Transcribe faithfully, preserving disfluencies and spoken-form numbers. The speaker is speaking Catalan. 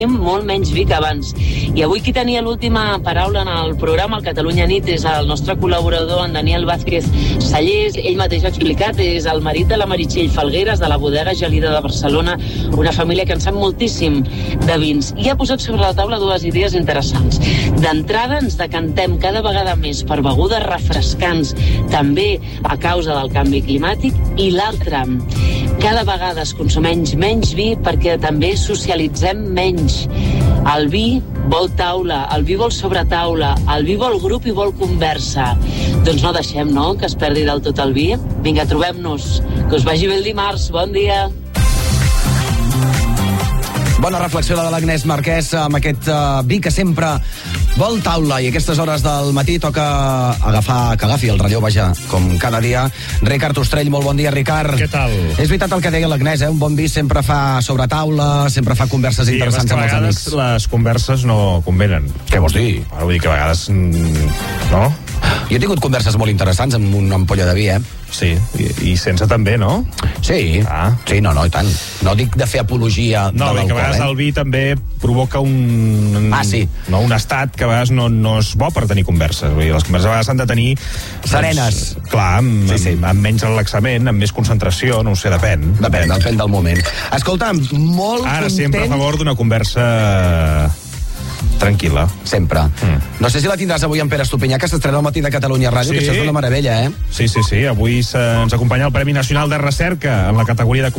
molt menys vi que abans. I avui qui tenia l'última paraula en el programa, el Catalunya Nit, és el nostre col·laborador, en Daniel Vázquez Sallés. Ell mateix ha explicat, és el marit de la Meritxell Falgueres, de la bodega Gelida de Barcelona, una família que en sap moltíssim de vins. I ha posat sobre la taula dues idees interessants. D'entrada, ens decantem cada vegada més per begudes refrescants, també a causa del canvi climàtic, i l'altra, cada vegada es consumeix menys vi perquè també socialitzem menys. El vi vol taula, el vi vol sobretaula, el vi vol grup i vol conversa. Doncs no deixem, no?, que es perdi del tot el vi. Vinga, trobem-nos. Que us vagi bé el dimarts. Bon dia. Bona reflexió la de l'Agnès Marquès amb aquest uh, vi que sempre vol taula, i a aquestes hores del matí toca agafar, que agafi el relleu, vaja, com cada dia. Ricard Ostrell, molt bon dia, Ricard. Què tal? És veritat el que deia l'Agnès, eh? Un bon vi sempre fa sobre taula, sempre fa converses sí, interessants amb els amics. Sí, a vegades les converses no convenen. Què vols dir? Ara vull dir que a vegades... no? Jo he tingut converses molt interessants amb una ampolla de vi, eh? Sí, i, i sense també, no? Sí, ah. sí, no, no, i tant. No dic de fer apologia no, de l'alcohol, que a vegades eh? el vi també provoca un... Ah, sí. No, un estat que a vegades no, no és bo per tenir converses. Vull dir, les converses a vegades s'han de tenir... Serenes. Doncs, clar, amb, sí, sí. Amb, amb menys relaxament, amb més concentració, no ho sé, depèn. Depèn, depèn del moment. Escolta'm, molt Ara content... sempre a favor d'una conversa... tranquil·la. Sempre. Mm. No sé si la tindràs avui en Pere Estupinyà, que s'estrena al matí de Catalunya Ràdio, sí. Que això és una meravella, eh? Sí, sí, sí. Avui ens acompanya el Premi Nacional de Recerca en la categoria de